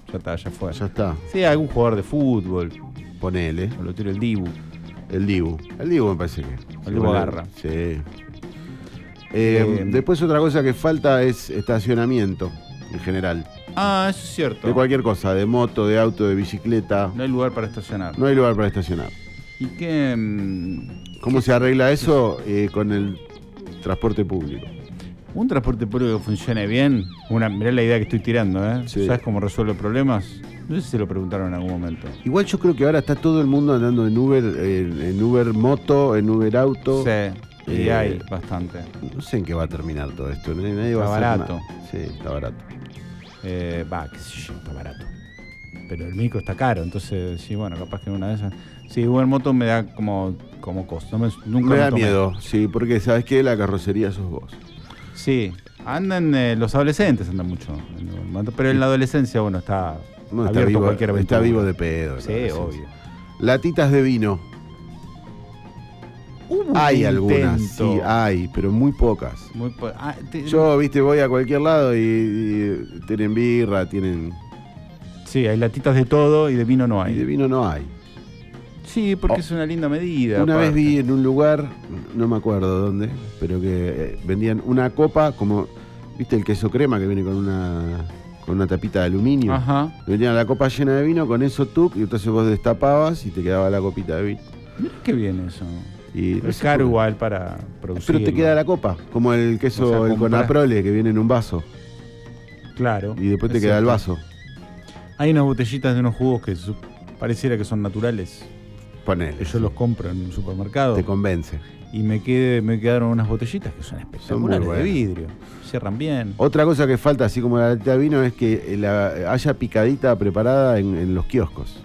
Ya está, ya fue. Ya está. Sí, algún jugador de fútbol. Ponele. O lo tiro el Dibu. El Dibu me parece que. El Dibu agarra. Sí. Después otra cosa que falta es estacionamiento en general. Ah, eso es cierto. De cualquier cosa, de moto, de auto, de bicicleta. No hay lugar para estacionar. No hay lugar para estacionar. ¿Y qué? ¿Cómo se arregla eso? Con el transporte público. Un transporte público que funcione bien. Mirá la idea que estoy tirando, ¿eh? Sí. ¿Sabes cómo resuelve problemas? No sé si se lo preguntaron en algún momento. Igual yo creo que ahora está todo el mundo andando en Uber moto, en Uber auto. Sí, y hay bastante. No sé en qué va a terminar todo esto. Nadie Está va a hacer barato. nada. Sí, está barato. Qué sé yo, está barato. Pero el micro está caro, entonces sí, bueno, capaz que una de esas. Sí, Uber Moto me da como costo. Nunca Me da tomé. miedo, sí, porque ¿sabes qué? La carrocería sos vos. Sí, andan los adolescentes, andan mucho. Pero en la adolescencia, bueno, está abierto a cualquier aventura. Está vivo de pedo. Sí, obvio. Latitas de vino. Hay algunas, sí, hay, pero muy pocas. Yo, viste, voy a cualquier lado y tienen birra, tienen... Sí, hay latitas de todo y de vino no hay. Y de vino no hay. Sí, porque es una linda medida. Una aparte. vez vi en un lugar, no me acuerdo dónde, pero que vendían una copa como, viste, el queso crema que viene con una tapita de aluminio. Ajá. Vendían la copa llena de vino, con eso tú, y entonces vos destapabas y te quedaba la copita de vino. Mirá qué bien eso. Y es caro igual para producir. Pero te queda la copa, como el queso, O sea, el Conaprole que viene en un vaso. Claro. Y después te queda el vaso. Hay unas botellitas de unos jugos que pareciera que son naturales. Ponele. Yo los compro en un supermercado. Te convence. Y me quedaron unas botellitas que son espectaculares de vidrio. Cierran bien. Otra cosa que falta, así como la latita de vino, es que haya picadita preparada en los kioscos.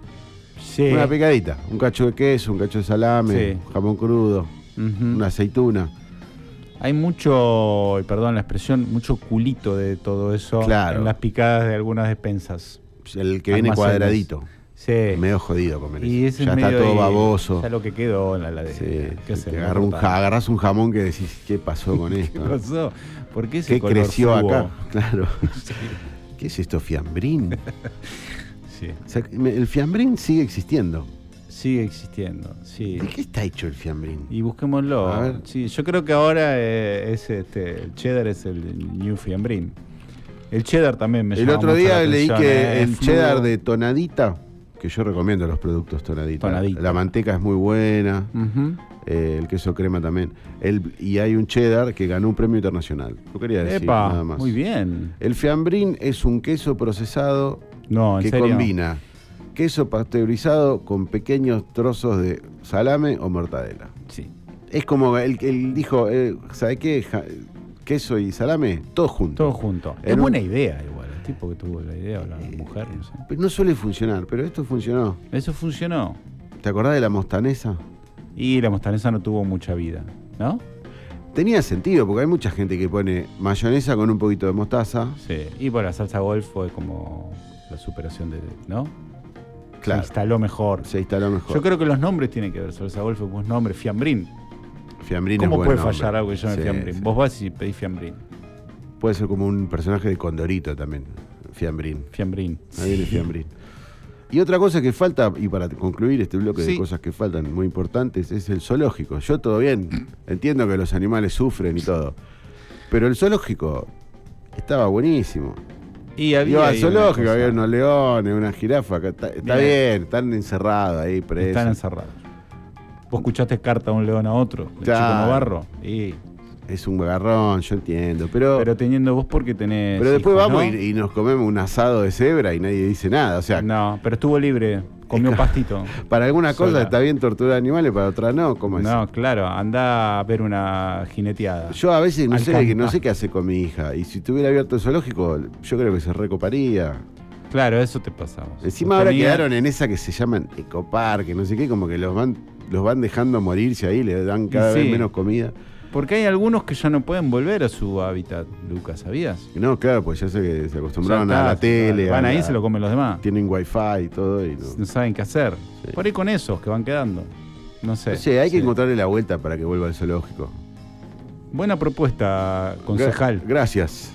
Sí. Una picadita. Un cacho de queso, un cacho de salame, Sí. jamón crudo, una aceituna. Hay mucho, perdón la expresión, mucho culito de todo eso Claro. en las picadas de algunas despensas. El que viene Almacenes. cuadradito. Sí. Medio jodido comer Y eso. ese Ya es está medio todo de- baboso. Ya lo que quedó en la heladera. Sí. ¿Qué hacemos? Agarrás un jamón que decís, ¿qué pasó con ¿Qué esto? pasó? ¿Por qué ese ¿Qué color creció fugo? acá? Claro. ¿Qué es esto, fiambrín? Sí. O sea, el fiambrín sigue existiendo. Sigue existiendo, sí. ¿De qué está hecho el fiambrín? Y busquémoslo. A ver. Sí, yo creo que ahora el cheddar es el New Fiambrin. El cheddar también me El llama otro mucho día la leí atención, que el fluo. cheddar de Tonadita, que yo recomiendo los productos Tonadita. Tonadita. La manteca es muy buena, Ujú. el queso crema también. Y hay un cheddar que ganó un premio internacional. Lo quería decir, Epa, nada más. muy bien. El fiambrín es un queso procesado No, en que serio. combina queso pasteurizado con pequeños trozos de salame o mortadela. Sí. Es como él dijo, ¿sabe qué? Queso y salame, todo junto. Todo junto. En Es un- buena idea igual. El tipo que tuvo la idea o la mujer, no sé. Pero no suele funcionar, pero esto funcionó. Eso funcionó. ¿Te acordás de la mostanesa? Y la mostanesa no tuvo mucha vida, ¿no? Tenía sentido, porque hay mucha gente que pone mayonesa con un poquito de mostaza. Sí. Y por la salsa golf fue como la superación de, ¿no? Claro. Se instaló mejor. Se instaló mejor. Yo creo que los nombres tienen que ver. Salsa golf es un nombre. Fiambrín. Fiambrín ¿Cómo es buen puede nombre. fallar algo que llame Sí, Fiambrín? sí. Vos vas y pedís Fiambrín. Puede ser como un personaje de Condorito también. Fiambrín. Fiambrín. Ahí viene Fiambrín. Y otra cosa que falta, y para concluir este bloque de Sí. cosas que faltan muy importantes, es el zoológico. Yo todo bien, entiendo que los animales sufren y todo, pero el zoológico estaba buenísimo. Y Iba al ahí una zoológico, cosa. había unos leones, una jirafa, que está Bien. bien, están encerrados ahí, presos. Están encerrados. Vos escuchaste carta de un león a otro, de Claro. Chico Novarro. Y, Es un agarrón, yo entiendo, pero teniendo vos porque tenés. después hijos, vamos ¿no? y nos comemos un asado de cebra y nadie dice nada. O sea, No, pero estuvo libre. Comió un pastito. para alguna cosa Sola. está bien torturar animales, para otra no. ¿Cómo es? No, claro, anda a ver una jineteada. Yo a veces no Al sé campa. qué hace con mi hija. Y si tuviera abierto el zoológico, yo creo que se recoparía. Claro, eso te pasamos. Encima ahora quedaron en esa que se llaman ecoparque, no sé qué, como que los van dejando morirse ahí, le dan cada Sí. vez menos comida. Porque hay algunos que ya no pueden volver a su hábitat, Lucas, ¿sabías? No, claro, pues ya sé que se Ya acostumbraron está, a la tele. Van a ahí la- y se lo comen los demás. Tienen wifi y todo. Y no. No saben qué hacer. Sí. Por ahí con esos que van quedando. No sé. No sé, hay que Sí. encontrarle la vuelta para que vuelva al zoológico. Buena propuesta, concejal. Gracias.